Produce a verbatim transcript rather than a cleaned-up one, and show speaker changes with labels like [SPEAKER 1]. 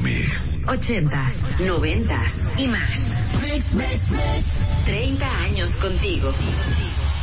[SPEAKER 1] Mix.
[SPEAKER 2] Ochentas, noventas y más. Treinta años contigo.